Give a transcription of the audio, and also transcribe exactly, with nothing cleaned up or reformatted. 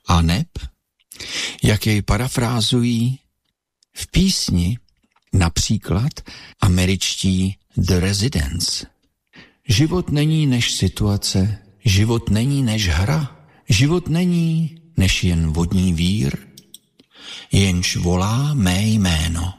A neb, jak jej parafrázují v písni například američtí The Residents. Život není než situace, život není než hra, život není než jen vodní vír, jenž volá mé jméno.